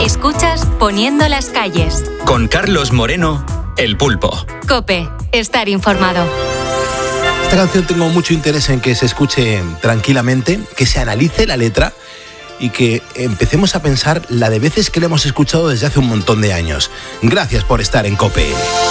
Escuchas Poniendo las calles. Con Carlos Moreno, El Pulpo. COPE, estar informado. Esta canción tengo mucho interés en que se escuche tranquilamente, que se analice la letra y que empecemos a pensar la de veces que la hemos escuchado desde hace un montón de años. Gracias por estar en COPE.